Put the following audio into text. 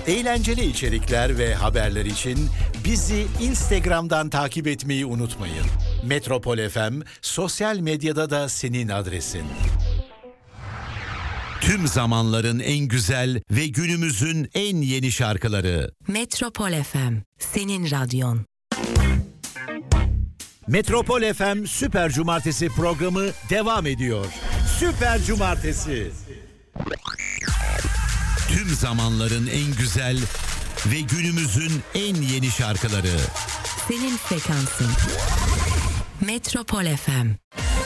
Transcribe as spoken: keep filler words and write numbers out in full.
Eğlenceli içerikler ve haberler için bizi Instagram'dan takip etmeyi unutmayın. Metropol F M sosyal medyada da senin adresin. Tüm zamanların en güzel ve günümüzün en yeni şarkıları. Metropol F M, senin radyon. Metropol F M Süper Cumartesi programı devam ediyor. Süper Cumartesi. Tüm zamanların en güzel ve günümüzün en yeni şarkıları. Senin frekansın. Metropol F M.